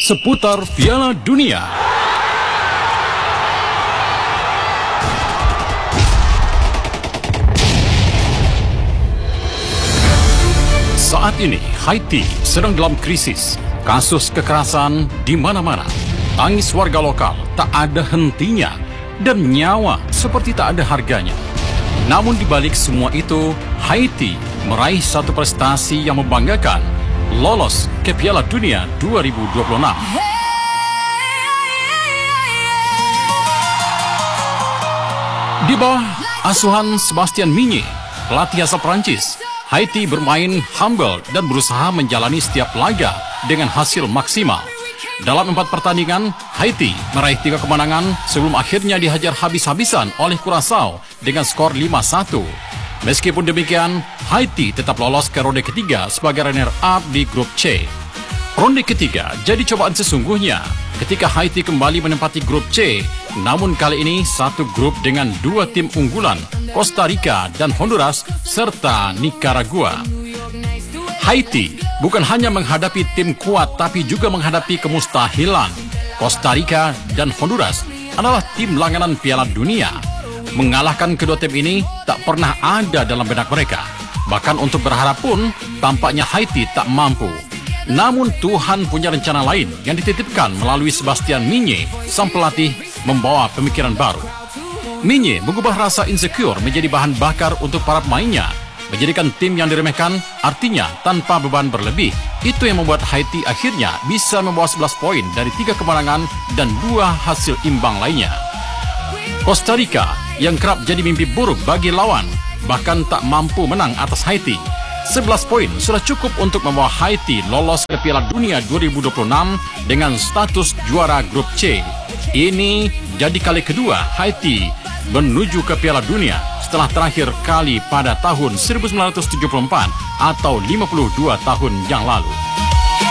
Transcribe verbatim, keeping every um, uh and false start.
seputar Piala Dunia. Saat ini, Haiti sedang dalam krisis. Kasus kekerasan di mana-mana. Tangis warga lokal tak ada hentinya. Dan nyawa seperti tak ada harganya. Namun di balik semua itu, Haiti meraih satu prestasi yang membanggakan, lolos ke Piala Dunia dua ribu dua puluh enam. Di bawah asuhan Sébastien Migne, pelatih asal Prancis, Haiti bermain humble dan berusaha menjalani setiap laga dengan hasil maksimal. Dalam empat pertandingan, Haiti meraih tiga kemenangan sebelum akhirnya dihajar habis-habisan oleh Curaçao dengan skor lima satu. Meskipun demikian, Haiti tetap lolos ke ronde ketiga sebagai runner-up di grup C. Ronde ketiga jadi cobaan sesungguhnya ketika Haiti kembali menempati grup C, namun kali ini satu grup dengan dua tim unggulan, Costa Rica dan Honduras, serta Nicaragua. Haiti bukan hanya menghadapi tim kuat, tapi juga menghadapi kemustahilan. Costa Rica dan Honduras adalah tim langganan Piala Dunia. Mengalahkan kedua tim ini tak pernah ada dalam benak mereka. Bahkan untuk berharap pun, tampaknya Haiti tak mampu. Namun Tuhan punya rencana lain yang dititipkan melalui Sébastien Migne, sang pelatih membawa pemikiran baru. Migne mengubah rasa insecure menjadi bahan bakar untuk para pemainnya. Menjadikan tim yang diremehkan, artinya tanpa beban berlebih. Itu yang membuat Haiti akhirnya bisa membawa sebelas poin dari tiga kemenangan dan dua hasil imbang lainnya. Costa Rica yang kerap jadi mimpi buruk bagi lawan, bahkan tak mampu menang atas Haiti. sebelas poin sudah cukup untuk membawa Haiti lolos ke Piala Dunia dua ribu dua puluh enam dengan status juara grup C. Ini jadi kali kedua Haiti menuju ke Piala Dunia setelah terakhir kali pada tahun seribu sembilan ratus tujuh puluh empat atau lima puluh dua tahun yang lalu.